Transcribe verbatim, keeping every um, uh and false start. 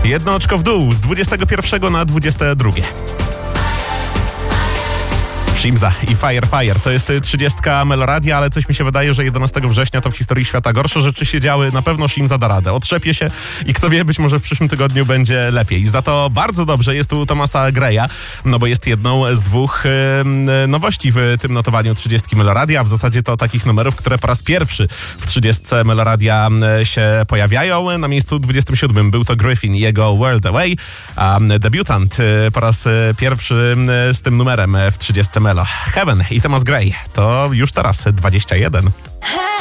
Jedno oczko w dół z dwudziestego pierwszego na dwudzieste drugie. Shimza i Fire Fire. To jest trzydziestka Meloradia, ale coś mi się wydaje, że jedenastego września to w historii świata gorsze rzeczy się działy. Na pewno Shimza da radę. Otrzepie się i kto wie, być może w przyszłym tygodniu będzie lepiej. Za to bardzo dobrze jest u Thomasa Greya, no bo jest jedną z dwóch yy, nowości w tym notowaniu trzydziestki Meloradia. W zasadzie to takich numerów, które po raz pierwszy w trzydziestce Meloradia yy, się pojawiają. Na miejscu dwudziestym siódmym był to Griffin i jego World Away, a debiutant yy, po raz yy, pierwszy yy, z tym numerem w trzydziestce Melo. Heaven i Thomas Gray to już teraz dwadzieścia jeden.